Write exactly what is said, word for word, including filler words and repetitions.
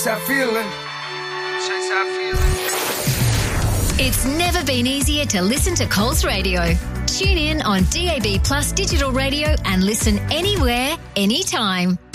that feeling. Chase that feeling. It's never been easier to listen to Coles Radio. Tune in on D A B Plus digital radio and listen anywhere, anytime.